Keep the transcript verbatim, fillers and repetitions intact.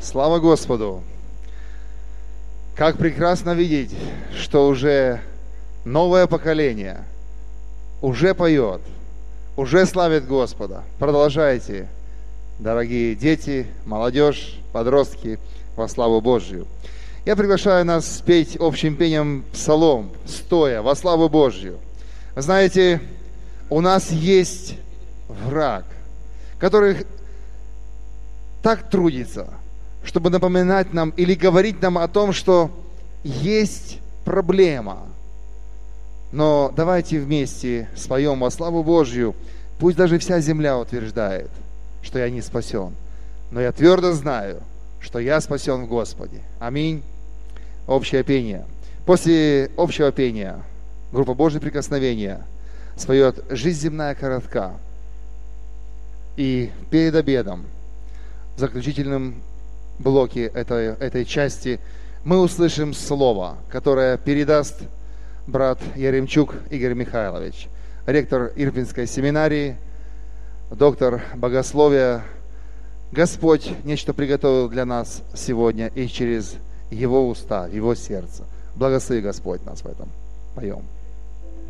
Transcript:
Слава Господу! Как прекрасно видеть, что уже новое поколение уже поет, уже славит Господа. Продолжайте, дорогие дети, молодежь, подростки, во славу Божью. Я приглашаю нас спеть общим пением псалом, стоя, во славу Божью. Вы знаете, у нас есть враг, который так трудится, чтобы напоминать нам или говорить нам о том, что есть проблема. Но давайте вместе споем во славу Божью. Пусть даже вся земля утверждает, что я не спасен. Но я твердо знаю, что я спасен в Господе. Аминь. Общее пение. После общего пения группа Божье прикосновение споет «Жизнь земная коротка». И перед обедом, в заключительном блоке этой, этой части, мы услышим слово, которое передаст брат Яремчук Игорь Михайлович, ректор Ирпенской семинарии, доктор богословия. Господь нечто приготовил для нас сегодня и через Его уста, Его сердце. Благослови Господь нас в этом. Поем.